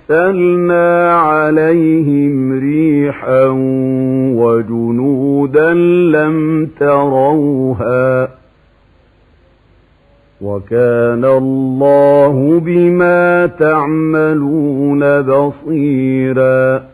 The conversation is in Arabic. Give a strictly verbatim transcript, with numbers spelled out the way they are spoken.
أرسلنا عليهم ريحا وجنودا لم تروها وكان الله بما تعملون بصيرا